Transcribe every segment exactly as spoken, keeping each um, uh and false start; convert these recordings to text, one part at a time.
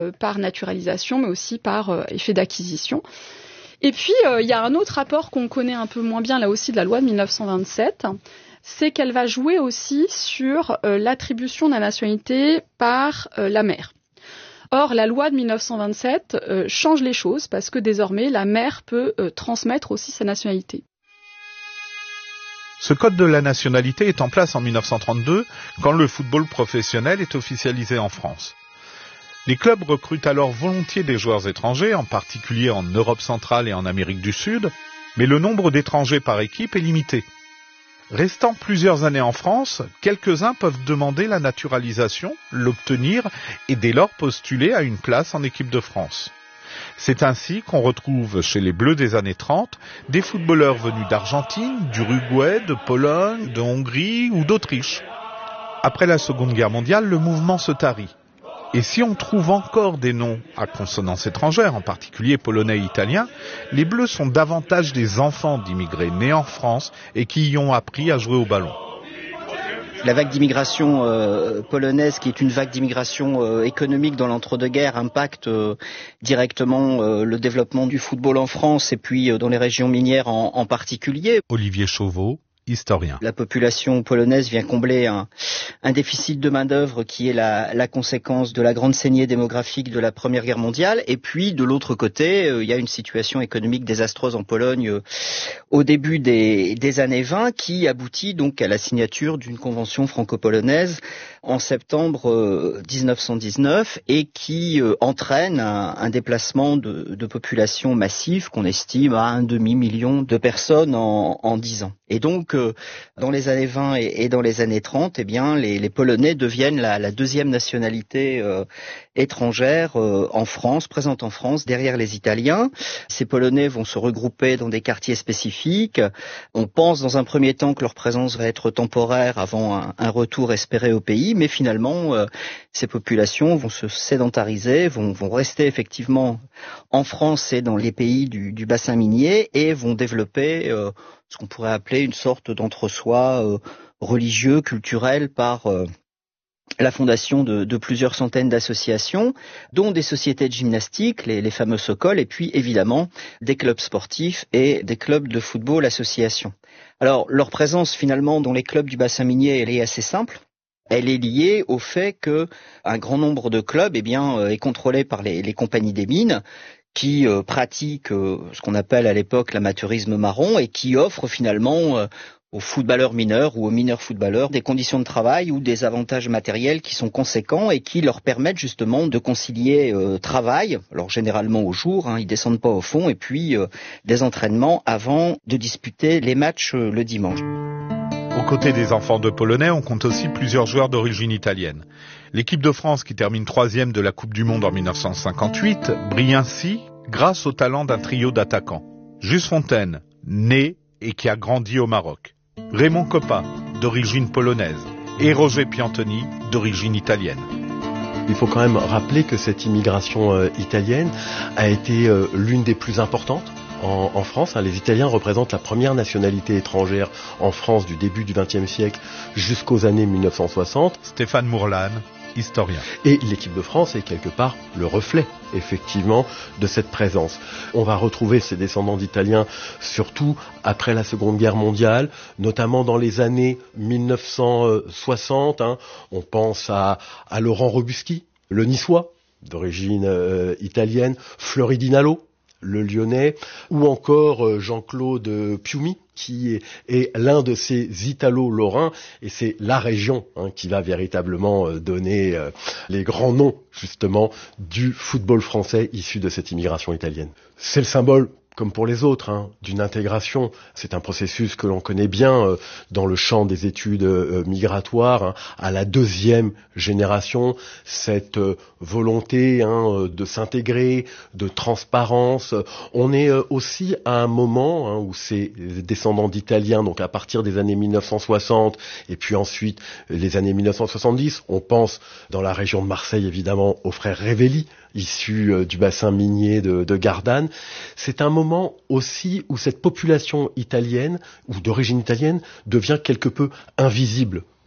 euh, par naturalisation, mais aussi par euh, effet d'acquisition. Et puis, il euh, y a un autre rapport qu'on connaît un peu moins bien, là aussi, de la loi de mille neuf cent vingt-sept, c'est qu'elle va jouer aussi sur euh, l'attribution de la nationalité par euh, la mère. Or, la loi de mille neuf cent vingt-sept euh, change les choses parce que désormais, la mère peut euh, transmettre aussi sa nationalité. Ce code de la nationalité est en place en mille neuf cent trente-deux, quand le football professionnel est officialisé en France. Les clubs recrutent alors volontiers des joueurs étrangers, en particulier en Europe centrale et en Amérique du Sud, mais le nombre d'étrangers par équipe est limité. Restant plusieurs années en France, quelques-uns peuvent demander la naturalisation, l'obtenir et dès lors postuler à une place en équipe de France. C'est ainsi qu'on retrouve chez les Bleus des années trente des footballeurs venus d'Argentine, d'Uruguay, de Pologne, de Hongrie ou d'Autriche. Après la Seconde Guerre mondiale, le mouvement se tarit. Et si on trouve encore des noms à consonance étrangère, en particulier polonais et italien, les Bleus sont davantage des enfants d'immigrés nés en France et qui y ont appris à jouer au ballon. La vague d'immigration euh, polonaise, qui est une vague d'immigration euh, économique dans l'entre-deux-guerres, impacte euh, directement euh, le développement du football en France et puis euh, dans les régions minières en, en particulier. Olivier Chauveau, historien. La population polonaise vient combler un, un déficit de main-d'œuvre qui est la, la conséquence de la grande saignée démographique de la Première Guerre mondiale. Et puis, de l'autre côté, euh, il y a une situation économique désastreuse en Pologne euh, au début des, des années vingt qui aboutit donc à la signature d'une convention franco-polonaise en septembre euh, dix-neuf cent dix-neuf et qui euh, entraîne un, un déplacement de, de population massif qu'on estime à un demi-million de personnes en, en dix ans. Et donc, euh, dans les années vingt et, et dans les années trente, eh bien, les, les Polonais deviennent la, la deuxième nationalité euh, étrangère euh, en France, présente en France, derrière les Italiens. Ces Polonais vont se regrouper dans des quartiers spécifiques. On pense dans un premier temps que leur présence va être temporaire avant un, un retour espéré au pays, mais finalement, euh, ces populations vont se sédentariser, vont, vont rester effectivement en France et dans les pays du, du bassin minier et vont développer euh, ce qu'on pourrait appeler une sorte d'entre-soi euh, religieux, culturel, par euh, la fondation de, de plusieurs centaines d'associations, dont des sociétés de gymnastique, les, les fameux Sokol, et puis évidemment des clubs sportifs et des clubs de football association. Alors, leur présence finalement dans les clubs du bassin minier, elle est assez simple. Elle est liée au fait qu'un grand nombre de clubs eh bien, est contrôlé par les, les compagnies des mines, qui euh, pratiquent euh, ce qu'on appelle à l'époque l'amateurisme marron et qui offrent finalement euh, aux footballeurs mineurs ou aux mineurs footballeurs des conditions de travail ou des avantages matériels qui sont conséquents et qui leur permettent justement de concilier euh, travail, alors généralement au jour, hein, ils descendent pas au fond, et puis euh, des entraînements avant de disputer les matchs euh, le dimanche. Aux côtés des enfants de Polonais, on compte aussi plusieurs joueurs d'origine italienne. L'équipe de France, qui termine troisième de la Coupe du Monde en mille neuf cent cinquante-huit, brille ainsi grâce au talent d'un trio d'attaquants. Juste Fontaine, né et qui a grandi au Maroc. Raymond Kopa, d'origine polonaise. Et Roger Piantoni, d'origine italienne. Il faut quand même rappeler que cette immigration euh, italienne a été euh, l'une des plus importantes en, en France. Hein. Les Italiens représentent la première nationalité étrangère en France du début du vingtième siècle jusqu'aux années mille neuf cent soixante. Stéphane Mourlan, historien. Et l'équipe de France est quelque part le reflet, effectivement, de cette présence. On va retrouver ces descendants d'Italiens surtout après la Seconde Guerre mondiale, notamment dans les années mille neuf cent soixante. Hein. On pense à, à Laurent Robuschi, le Niçois, d'origine euh, italienne, Floridinalo, le Lyonnais, ou encore Jean-Claude Piumi, qui est, est l'un de ces Italo-Lorrains, et c'est la région hein, qui va véritablement donner euh, les grands noms, justement, du football français issu de cette immigration italienne. C'est le symbole, comme pour les autres, hein, d'une intégration. C'est un processus que l'on connaît bien euh, dans le champ des études euh, migratoires, hein, à la deuxième génération, cette euh, volonté hein, de s'intégrer, de transparence. On est euh, aussi à un moment hein, où ces descendants d'Italiens, donc à partir des années mille neuf cent soixante, et puis ensuite les années mille neuf cent soixante-dix, on pense dans la région de Marseille évidemment aux frères Révelli, issus euh, du bassin minier de, de Gardanne. C'est un moment aussi où cette population italienne, ou d'origine italienne, devient quelque peu invisible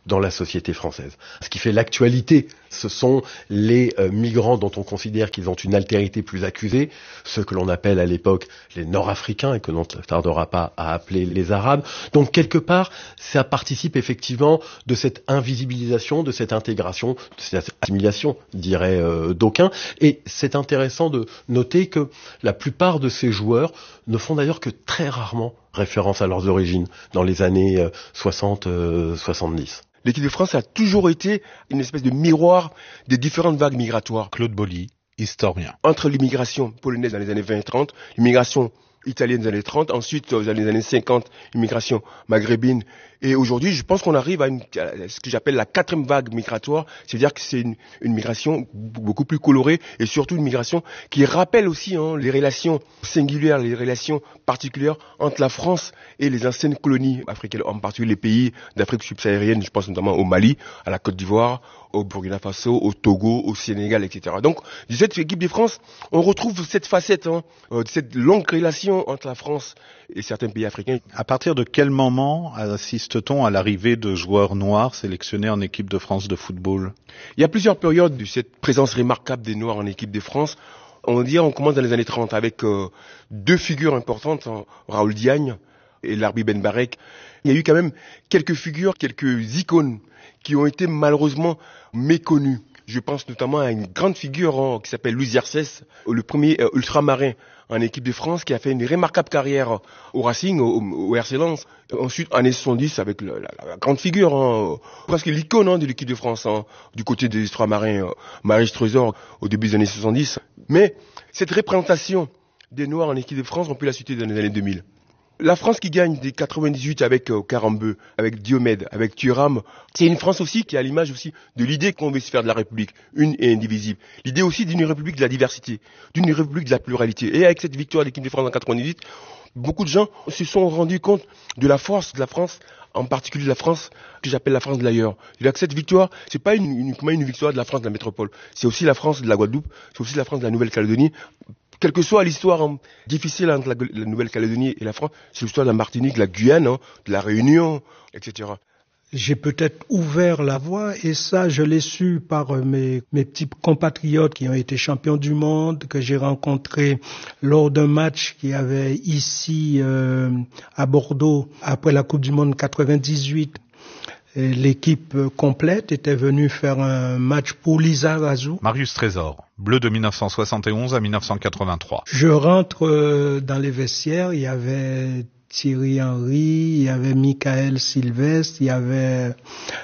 dans la société française. Ce qui fait l'actualité, ce sont les euh, migrants dont on considère qu'ils ont une altérité plus accusée, ceux que l'on appelle à l'époque les Nord-Africains et que l'on ne tardera pas à appeler les Arabes. Donc quelque part, ça participe effectivement de cette invisibilisation, de cette intégration, de cette assimilation, diraient euh, d'aucuns. Et c'est intéressant de noter que la plupart de ces joueurs ne font d'ailleurs que très rarement référence à leurs origines dans les années euh, soixante soixante-dix. L'équipe de France a toujours été une espèce de miroir des différentes vagues migratoires. Claude Boly, historien. Entre l'immigration polonaise dans les années vingt et trente, l'immigration italienne dans les années trente, ensuite dans les années cinquante, immigration maghrébine. Et aujourd'hui, je pense qu'on arrive à, une, à ce que j'appelle la quatrième vague migratoire, c'est-à-dire que c'est une, une migration beaucoup plus colorée et surtout une migration qui rappelle aussi hein, les relations singulières, les relations particulières entre la France et les anciennes colonies africaines, en particulier les pays d'Afrique subsaharienne, je pense notamment au Mali, à la Côte d'Ivoire, au Burkina Faso, au Togo, au Sénégal, et cetera. Donc, de cette équipe de France, on retrouve cette facette, hein, euh, cette longue relation entre la France et certains pays africains. À partir de quel moment assiste-t-on à l'arrivée de joueurs noirs sélectionnés en équipe de France de football? Il y a plusieurs périodes de cette présence remarquable des Noirs en équipe de France. On dit, on commence dans les années trente avec euh, deux figures importantes, hein, Raoul Diagne et Larbi Ben Barek. Il y a eu quand même quelques figures, quelques icônes qui ont été malheureusement méconnues. Je pense notamment à une grande figure hein, qui s'appelle Louis Hercès, le premier euh, ultramarin en équipe de France qui a fait une remarquable carrière au Racing, au, au R C Lens. Ensuite, en années soixante-dix, avec la, la, la grande figure, hein, presque l'icône hein, de l'équipe de France, hein, du côté des ultramarins, euh, Marie Trésor, au début des années soixante-dix. Mais cette représentation des Noirs en équipe de France, on peut la citer dans les années deux mille. La France qui gagne des quatre-vingt-dix-huit avec euh, Karambeu, avec Diomède, avec Thuram, c'est une France aussi qui a l'image aussi de l'idée qu'on veut se faire de la République, une et indivisible. L'idée aussi d'une République de la diversité, d'une République de la pluralité. Et avec cette victoire de l'équipe de France en quatre-vingt-dix-huit, beaucoup de gens se sont rendus compte de la force de la France, en particulier de la France que j'appelle la France de l'ailleurs. C'est-à-dire que cette victoire, c'est pas une, uniquement une victoire de la France de la métropole, c'est aussi la France de la Guadeloupe, c'est aussi la France de la Nouvelle-Calédonie. Quelle que soit l'histoire hein, difficile entre la, la Nouvelle-Calédonie et la France, c'est l'histoire de la Martinique, de la Guyane, hein, de la Réunion, et cetera. J'ai peut-être ouvert la voie et ça, je l'ai su par mes, mes petits compatriotes qui ont été champions du monde, que j'ai rencontrés lors d'un match qu'il y avait ici euh, à Bordeaux après la Coupe du Monde quatre-vingt-dix-huit. Et l'équipe complète était venue faire un match pour Lizarazu. Marius Trésor, bleu de mille neuf cent soixante et onze à mille neuf cent quatre-vingt-trois. Je rentre euh, dans les vestiaires, il y avait Thierry Henry, il y avait Michael Sylvestre, il y avait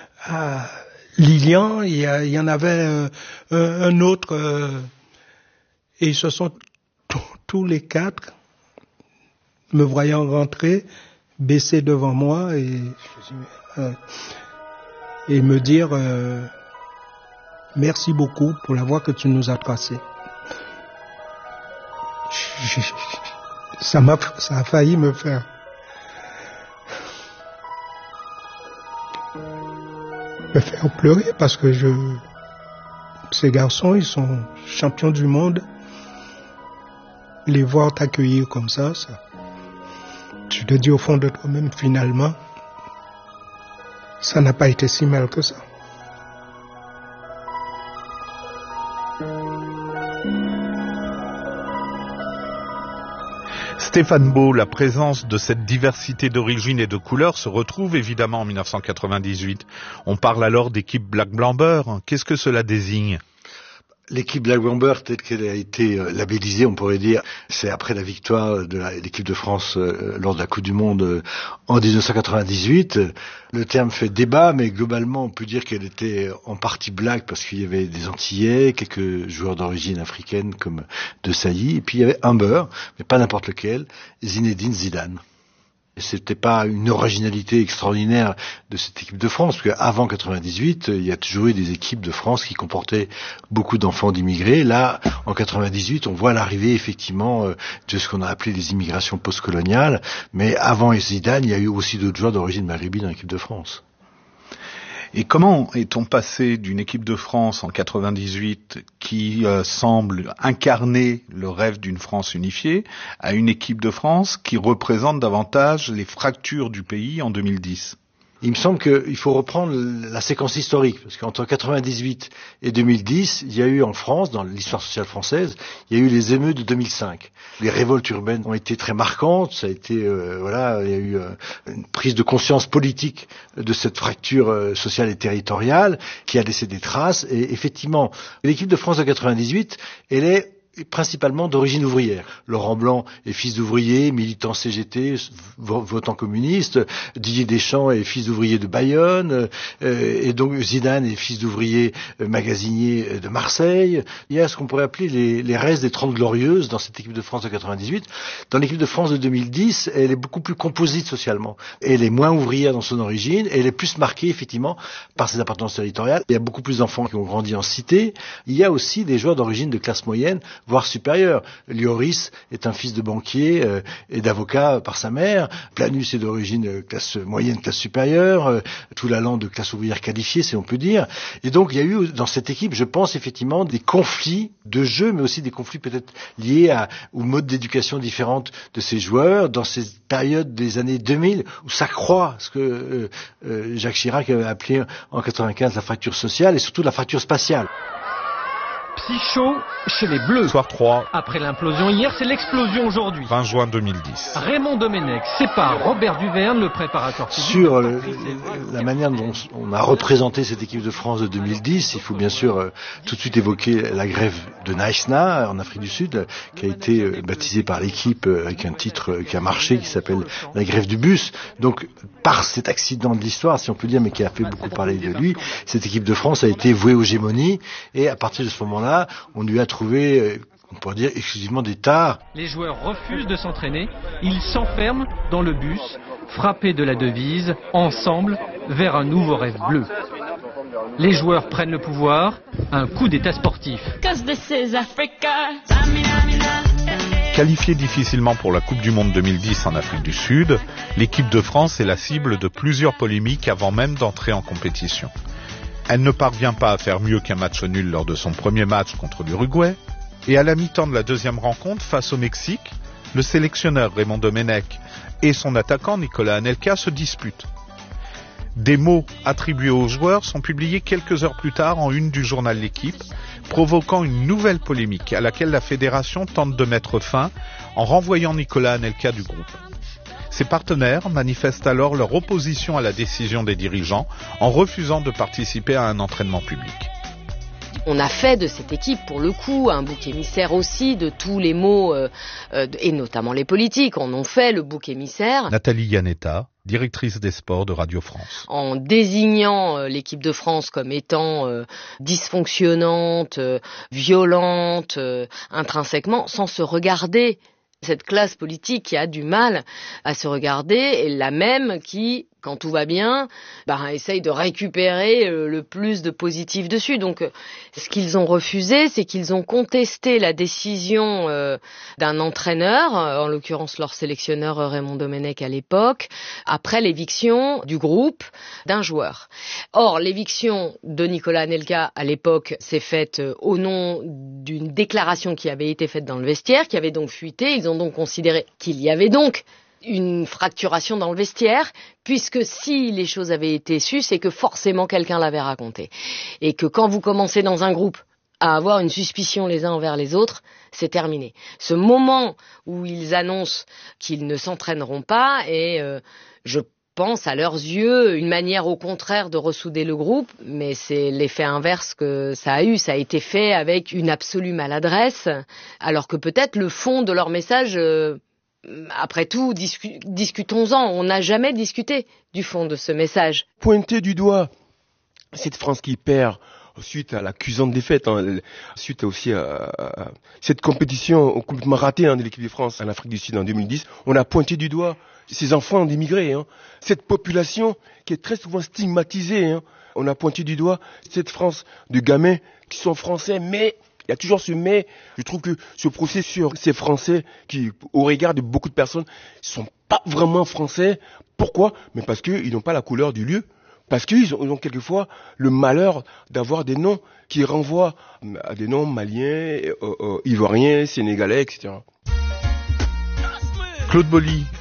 ah, Lilian, il y, a, il y en avait euh, un, un autre. Euh, et ils se sont tous les quatre, me voyant rentrer, baisser devant moi et... Euh, et me dire euh, merci beaucoup pour la voie que tu nous as tracée. Je, je, ça m'a, ça a failli me faire. me faire pleurer parce que je, ces garçons, ils sont champions du monde. Les voir t'accueillir comme ça, ça, tu te dis au fond de toi-même finalement. Ça n'a pas été si mal que ça. Stéphane Beau, la présence de cette diversité d'origines et de couleurs se retrouve évidemment en mille neuf cent quatre-vingt-dix-huit. On parle alors d'équipe Black Blamber. Qu'est-ce que cela désigne ? L'équipe Black Blamber, telle qu'elle a été labellisée, on pourrait dire, c'est après la victoire de la, l'équipe de France euh, lors de la Coupe du Monde euh, en dix-neuf cent quatre-vingt-dix-huit. Le terme fait débat, mais globalement, on peut dire qu'elle était en partie black parce qu'il y avait des Antillais, quelques joueurs d'origine africaine comme De Sailly, et puis il y avait un beurre, mais pas n'importe lequel, Zinedine Zidane. C'était pas une originalité extraordinaire de cette équipe de France, parce qu'avant quatre-vingt-dix-huit, il y a toujours eu des équipes de France qui comportaient beaucoup d'enfants d'immigrés. Là, en quatre-vingt-dix-huit, on voit l'arrivée effectivement de ce qu'on a appelé les immigrations postcoloniales, mais avant Zidane, il y a eu aussi d'autres joueurs d'origine maghrébine dans l'équipe de France. Et comment est-on passé d'une équipe de France en quatre-vingt-dix-huit qui euh, semble incarner le rêve d'une France unifiée à une équipe de France qui représente davantage les fractures du pays en deux mille dix ? Il me semble qu'il faut reprendre la séquence historique, parce qu'entre quatre-vingt-dix-huit et deux mille dix, il y a eu en France, dans l'histoire sociale française, il y a eu les émeutes de deux mille cinq. Les révoltes urbaines ont été très marquantes, ça a été, euh, voilà, il y a eu euh, une prise de conscience politique de cette fracture euh, sociale et territoriale qui a laissé des traces, et effectivement, l'équipe de France de quatre-vingt-dix-huit, elle est principalement d'origine ouvrière. Laurent Blanc est fils d'ouvrier, militant C G T, votant communiste. Didier Deschamps est fils d'ouvrier de Bayonne. Euh, et donc Zidane est fils d'ouvrier euh, magasinier de Marseille. Il y a ce qu'on pourrait appeler les, les restes des Trente Glorieuses dans cette équipe de France de quatre-vingt-dix-huit. Dans l'équipe de France de deux mille dix, elle est beaucoup plus composite socialement. Elle est moins ouvrière dans son origine. Et elle est plus marquée, effectivement, par ses appartenances territoriales. Il y a beaucoup plus d'enfants qui ont grandi en cité. Il y a aussi des joueurs d'origine de classe moyenne, voire supérieur. Lloris est un fils de banquier euh, et d'avocat par sa mère. Planus est d'origine classe moyenne, classe supérieure. Euh, Toulalan de classe ouvrière qualifiée, si on peut dire. Et donc, il y a eu dans cette équipe, je pense effectivement, des conflits de jeu, mais aussi des conflits peut-être liés à, aux modes d'éducation différentes de ces joueurs dans ces périodes des années deux mille où ça croît, ce que euh, euh, Jacques Chirac avait appelé en quatre-vingt-quinze la fracture sociale et surtout la fracture spatiale. Psycho chez les Bleus. Soir trois. Après l'implosion hier, c'est l'explosion aujourd'hui. vingt juin deux mille dix. Raymond Domenech sépare Robert Duverne, le préparateur physique. Sur le, la manière dont on a représenté cette équipe de France de deux mille dix, il faut bien sûr euh, tout de suite évoquer la grève de Naïsna en Afrique du Sud, qui a été euh, baptisée par l'équipe euh, avec un titre euh, qui a marché, qui s'appelle la grève du bus. Donc, par cet accident de l'histoire, si on peut dire, mais qui a fait beaucoup parler de lui, cette équipe de France a été vouée aux gémonies, et à partir de ce moment-là, on lui a trouvé, on pourrait dire, exclusivement des tares. Les joueurs refusent de s'entraîner, ils s'enferment dans le bus, frappés de la devise « Ensemble vers un nouveau rêve bleu ». Les joueurs prennent le pouvoir, un coup d'état sportif. Qualifiée difficilement pour la Coupe du Monde deux mille dix en Afrique du Sud, l'équipe de France est la cible de plusieurs polémiques avant même d'entrer en compétition. Elle ne parvient pas à faire mieux qu'un match nul lors de son premier match contre l'Uruguay. Et à la mi-temps de la deuxième rencontre face au Mexique, le sélectionneur Raymond Domenech et son attaquant Nicolas Anelka se disputent. Des mots attribués aux joueurs sont publiés quelques heures plus tard en une du journal L'Équipe, provoquant une nouvelle polémique à laquelle la fédération tente de mettre fin en renvoyant Nicolas Anelka du groupe. Ses partenaires manifestent alors leur opposition à la décision des dirigeants en refusant de participer à un entraînement public. On a fait de cette équipe, pour le coup, un bouc émissaire aussi de tous les mots, euh, euh, et notamment les politiques, en ont fait le bouc émissaire. Nathalie Yanetta, directrice des sports de Radio France. En désignant euh, l'équipe de France comme étant euh, dysfonctionnante, euh, violente, euh, intrinsèquement, sans se regarder. Cette classe politique qui a du mal à se regarder est la même qui, quand tout va bien, bah, essaye de récupérer le plus de positif dessus. Donc, ce qu'ils ont refusé, c'est qu'ils ont contesté la décision euh, d'un entraîneur, en l'occurrence leur sélectionneur Raymond Domenech à l'époque, après l'éviction du groupe d'un joueur. Or, l'éviction de Nicolas Anelka à l'époque s'est faite au nom d'une déclaration qui avait été faite dans le vestiaire, qui avait donc fuité. Ils ont donc considéré qu'il y avait donc une fracturation dans le vestiaire, puisque si les choses avaient été sues, c'est que forcément quelqu'un l'avait raconté. Et que quand vous commencez dans un groupe à avoir une suspicion les uns envers les autres, c'est terminé. Ce moment où ils annoncent qu'ils ne s'entraîneront pas est, euh, je pense, à leurs yeux, une manière au contraire de ressouder le groupe, mais c'est l'effet inverse que ça a eu. Ça a été fait avec une absolue maladresse, alors que peut-être le fond de leur message... Euh, Après tout, discu- discutons-en. On n'a jamais discuté du fond de ce message. Pointer du doigt cette France qui perd suite à la cuisante défaite, hein, suite aussi à, à cette compétition complètement ratée hein, de l'équipe de France en Afrique du Sud en deux mille dix, on a pointé du doigt ces enfants d'immigrés, hein, cette population qui est très souvent stigmatisée. Hein, on a pointé du doigt cette France de gamins qui sont français, mais... Il y a toujours ce mais. Je trouve que ce procès sur ces Français qui, au regard de beaucoup de personnes, ne sont pas vraiment Français. Pourquoi? Mais parce qu'ils n'ont pas la couleur du lieu. Parce qu'ils ont, ils ont quelquefois le malheur d'avoir des noms qui renvoient à des noms maliens, euh, euh, ivoiriens, sénégalais, et cetera. Claude Boly,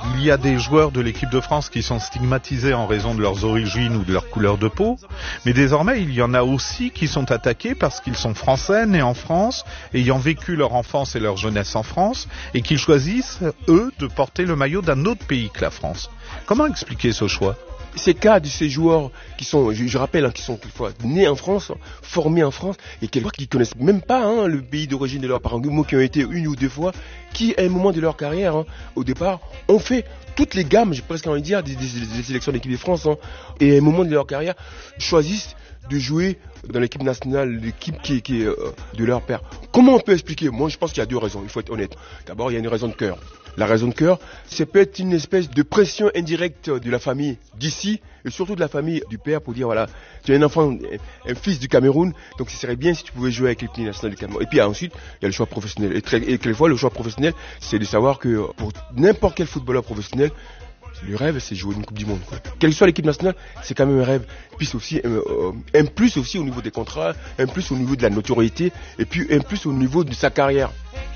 Il y a des joueurs de l'équipe de France qui sont stigmatisés en raison de leurs origines ou de leur couleur de peau, mais désormais il y en a aussi qui sont attaqués parce qu'ils sont français, nés en France, ayant vécu leur enfance et leur jeunesse en France, et qu'ils choisissent, eux, de porter le maillot d'un autre pays que la France. Comment expliquer ce choix ? Ces cas de ces joueurs qui sont, je, je rappelle, hein, qui sont quelquefois nés en France, formés en France, et quelquefois qui connaissent même pas hein, le pays d'origine de leurs parents, qui ont été une ou deux fois, qui à un moment de leur carrière, hein, au départ, ont fait toutes les gammes, j'ai presque envie de dire, des, des, des sélections d'équipe de France, hein, et à un moment de leur carrière, choisissent de jouer dans l'équipe nationale, l'équipe qui, qui est euh, de leur père. Comment on peut expliquer ? Moi, je pense qu'il y a deux raisons, il faut être honnête. D'abord, il y a une raison de cœur. La raison de cœur, c'est peut-être une espèce de pression indirecte de la famille d'ici, et surtout de la famille du père, pour dire, voilà, tu es un enfant, un fils du Cameroun, donc ce serait bien si tu pouvais jouer avec l'équipe nationale du Cameroun. Et puis ensuite, il y a le choix professionnel. Et, très, et quelquefois, le choix professionnel, c'est de savoir que pour n'importe quel footballeur professionnel, le rêve, c'est jouer une Coupe du Monde, quoi. Quelle que soit l'équipe nationale, c'est quand même un rêve. Puis aussi, euh, un plus aussi au niveau des contrats, un plus au niveau de la notoriété, et puis un plus au niveau de sa carrière.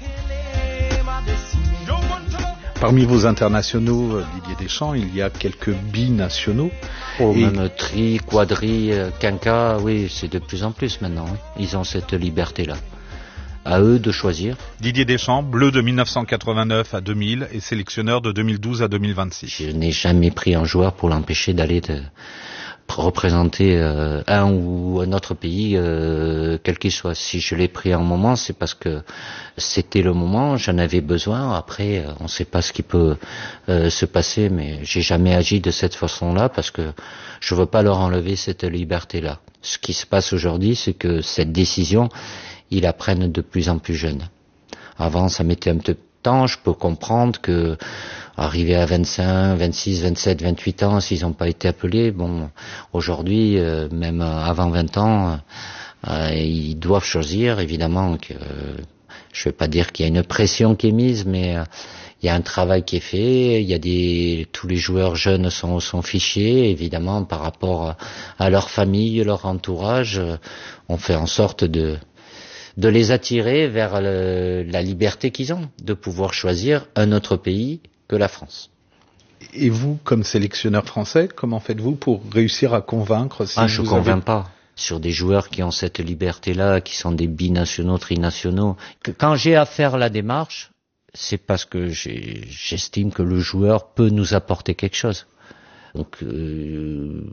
Parmi vos internationaux, Didier Deschamps, il y a quelques binationaux. Oh, et... Même tri, quadri, quinca, oui, c'est de plus en plus maintenant. Oui. Ils ont cette liberté-là. À eux de choisir. Didier Deschamps, bleu de mille neuf cent quatre-vingt-neuf à deux mille et sélectionneur de deux mille douze à deux mille vingt-six. Je n'ai jamais pris un joueur pour l'empêcher d'aller de représenter euh, un ou un autre pays, euh, quel qu'il soit. Si je l'ai pris à un moment, c'est parce que c'était le moment, j'en avais besoin. Après, on ne sait pas ce qui peut euh, se passer, mais j'ai jamais agi de cette façon-là parce que je veux pas leur enlever cette liberté-là. Ce qui se passe aujourd'hui, c'est que cette décision, ils la prennent de plus en plus jeunes. Avant, ça mettait un peu de temps, je peux comprendre que arrivé à vingt-cinq, vingt-six, vingt-sept, vingt-huit ans, s'ils n'ont pas été appelés, bon, aujourd'hui, euh, même avant vingt ans, euh, ils doivent choisir, évidemment, que euh, je ne vais pas dire qu'il y a une pression qui est mise, mais euh, il y a un travail qui est fait, il y a des, tous les joueurs jeunes sont, sont fichés, évidemment, par rapport à leur famille, leur entourage, euh, on fait en sorte de de les attirer vers le, la liberté qu'ils ont, de pouvoir choisir un autre pays que la France. Et vous, comme sélectionneur français, comment faites-vous pour réussir à convaincre si Ah, je ne vous convainc avez... pas. Sur des joueurs qui ont cette liberté-là, qui sont des binationaux, trinationaux. Quand j'ai à faire la démarche, c'est parce que j'ai, j'estime que le joueur peut nous apporter quelque chose. Donc, euh,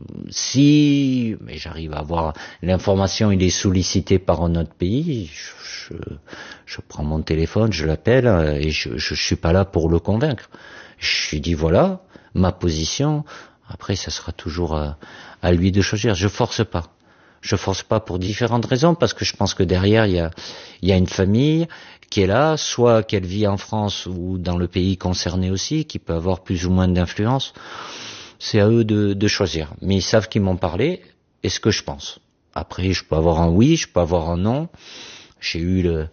si, mais j'arrive à avoir l'information, il est sollicité par un autre pays, je, je, je prends mon téléphone, je l'appelle et je, je suis pas là pour le convaincre. Je lui dis voilà ma position. Après, ça sera toujours à, à lui de choisir. Je force pas. Je force pas pour différentes raisons, parce que je pense que derrière il y a, il y a une famille qui est là, soit qu'elle vit en France ou dans le pays concerné aussi, qui peut avoir plus ou moins d'influence. C'est à eux de, de choisir. Mais ils savent qu'ils m'ont parlé et ce que je pense. Après, je peux avoir un oui, je peux avoir un non. J'ai eu le,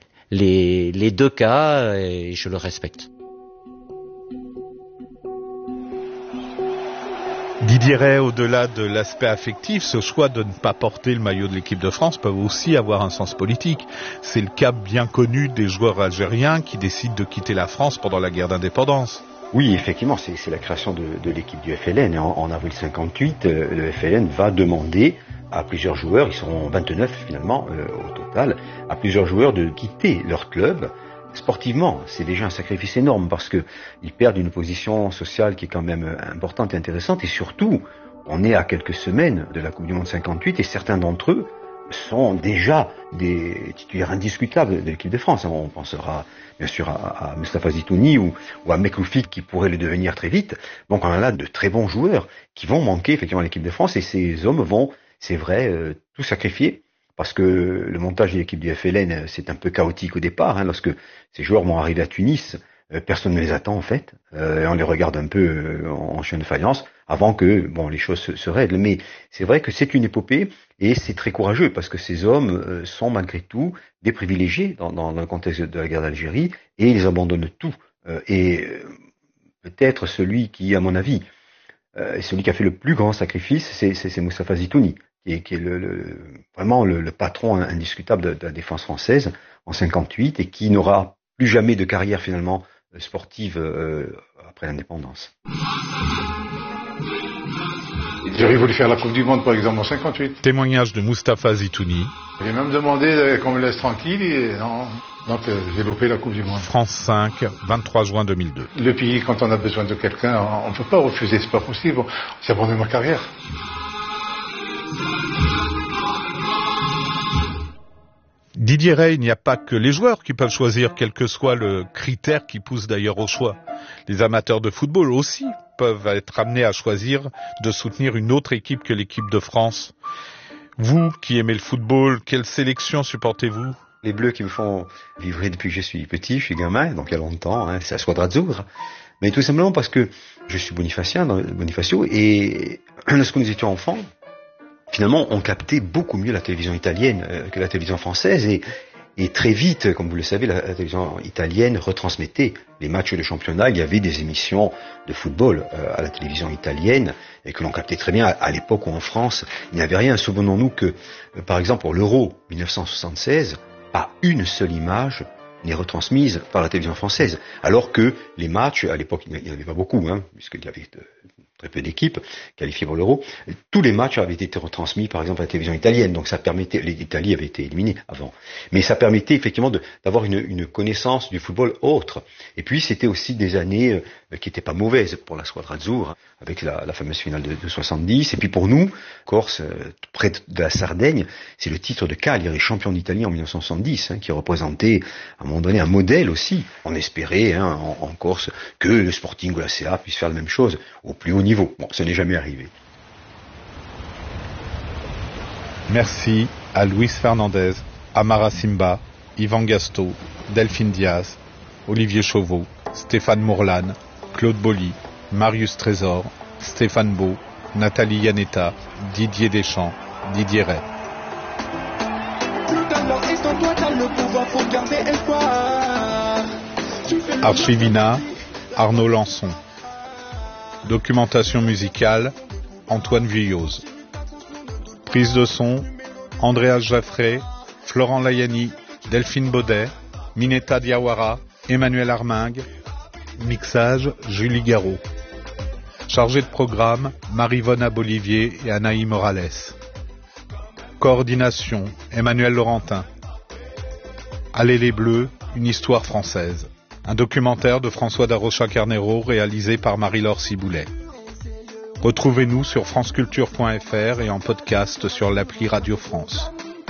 les, les deux cas et je le respecte. Didier Rey, au-delà de l'aspect affectif, ce choix de ne pas porter le maillot de l'équipe de France peut aussi avoir un sens politique. C'est le cas bien connu des joueurs algériens qui décident de quitter la France pendant la guerre d'indépendance. Oui, effectivement, c'est, c'est la création de, de l'équipe du F L N. En, en avril cinquante-huit, euh, le F L N va demander à plusieurs joueurs, ils seront vingt-neuf finalement euh, au total, à plusieurs joueurs de quitter leur club. Sportivement, c'est déjà un sacrifice énorme parce que ils perdent une position sociale qui est quand même importante et intéressante. Et surtout, on est à quelques semaines de la Coupe du Monde cinquante-huit et certains d'entre eux sont déjà des titulaires indiscutables de l'équipe de France. On pensera bien sûr à, à Moustapha Zitouni ou, ou à Mekloufik qui pourrait le devenir très vite. Donc on a là de très bons joueurs qui vont manquer effectivement à l'équipe de France et ces hommes vont, c'est vrai, euh, tout sacrifier parce que le montage de l'équipe du F L N c'est un peu chaotique au départ. Hein, lorsque ces joueurs vont arriver à Tunis, euh, personne ne les attend en fait. Euh, on les regarde un peu euh, en chien de faïence avant que bon les choses se, se règlent. Mais c'est vrai que c'est une épopée et c'est très courageux parce que ces hommes euh, sont malgré tout des privilégiés dans, dans, dans le contexte de la guerre d'Algérie et ils abandonnent tout. Euh, et euh, peut-être celui qui, à mon avis, euh, est celui qui a fait le plus grand sacrifice, c'est, c'est, c'est Moustapha Zitouni, qui est, qui est le, le, vraiment le, le patron indiscutable de, de la défense française en cinquante-huit et qui n'aura plus jamais de carrière finalement sportive euh, après l'indépendance. J'aurais voulu faire la Coupe du Monde, par exemple, en cinquante-huit. Témoignage de Mustapha Zitouni. J'ai même demandé euh, qu'on me laisse tranquille et non. Donc euh, j'ai loupé la Coupe du Monde. France cinq, vingt-trois juin deux mille deux. Le pays, quand on a besoin de quelqu'un, on ne peut pas refuser, c'est pas possible. C'est pour ma carrière. Didier Rey, il n'y a pas que les joueurs qui peuvent choisir, quel que soit le critère qui pousse d'ailleurs au choix. Les amateurs de football aussi peuvent être amenés à choisir de soutenir une autre équipe que l'équipe de France. Vous qui aimez le football, quelle sélection supportez-vous ? Les Bleus qui me font vibrer depuis que je suis petit, je suis gamin, donc il y a longtemps, hein, c'est la Squadra Azzurra. Mais tout simplement parce que je suis bonifacien, Bonifacio, et lorsque nous étions enfants, finalement, on captait beaucoup mieux la télévision italienne euh, que la télévision française, et, et très vite, comme vous le savez, la, la télévision italienne retransmettait les matchs de championnat. Il y avait des émissions de football euh, à la télévision italienne, et que l'on captait très bien à, à l'époque où en France, il n'y avait rien. Souvenons-nous que, euh, par exemple, pour l'Euro dix-neuf cent soixante-seize, pas une seule image n'est retransmise par la télévision française, alors que les matchs, à l'époque, il n'y en avait pas beaucoup, hein, puisqu'il y avait de, très peu d'équipes qualifiées pour l'Euro, tous les matchs avaient été retransmis par exemple à la télévision italienne, donc ça permettait, l'Italie avait été éliminée avant, mais ça permettait effectivement de, d'avoir une, une connaissance du football autre. Et puis c'était aussi des années euh, qui n'étaient pas mauvaises pour la Squadra Azzurra, avec la, la fameuse finale de, de soixante-dix, et puis pour nous, Corse, euh, près de la Sardaigne, c'est le titre de Cagliari, champion d'Italie en dix-neuf cent soixante-dix, hein, qui représentait à un moment donné un modèle aussi. On espérait hein, en, en Corse que le Sporting ou la C A puissent faire la même chose au plus haut niveau. Bon, ce n'est jamais arrivé. Merci à Luis Fernandez, Amara Simba, Yvan Gasto, Delphine Diaz, Olivier Chauveau, Stéphane Mourlan, Claude Bolly, Marius Trésor, Stéphane Beau, Nathalie Yanetta, Didier Deschamps, Didier Rey. Archivina, Arnaud Lançon. Documentation musicale, Antoine Vuilloz. Prise de son, Andréas Jaffré, Florent Layani, Delphine Baudet, Minetta Diawara, Emmanuel Armingue. Mixage, Julie Garot. Chargé de programme, Marie-Vonne Abolivier et Anaï Morales. Coordination, Emmanuel Laurentin. Allez les Bleus, une histoire française. Un documentaire de François Darocha Carnero réalisé par Marie-Laure Ciboulet. Retrouvez-nous sur franceculture point f r et en podcast sur l'appli Radio France.